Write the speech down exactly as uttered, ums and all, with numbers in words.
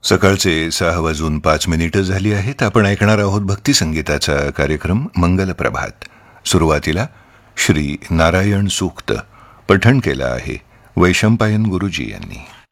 सकाळचे सहा वाजून पाच मिनिटं झाली आहेत. आपण ऐकणार आहोत भक्ती संगीताचा कार्यक्रम मंगल प्रभात. सुरुवातीला श्री नारायण सूक्त पठण केलं आहे वैशंपायन गुरुजी यांनी.